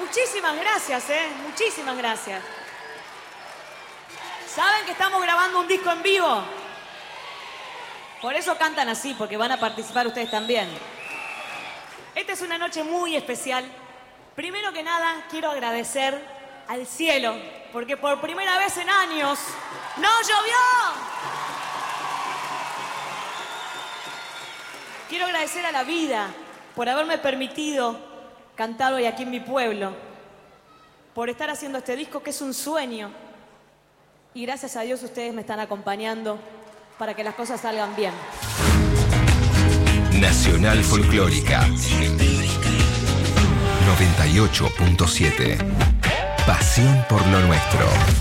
Muchísimas gracias, muchísimas gracias. ¿Saben que estamos grabando un disco en vivo? Por eso cantan así, porque van a participar ustedes también. Esta es una noche muy especial. Primero que nada, quiero agradecer al cielo, porque por primera vez en años ¡no llovió! Quiero agradecer a la vida por haberme permitido cantar hoy aquí en mi pueblo, por estar haciendo este disco que es un sueño. Y gracias a Dios ustedes me están acompañando para que las cosas salgan bien. Nacional Folclórica 98.7. Pasión por lo nuestro.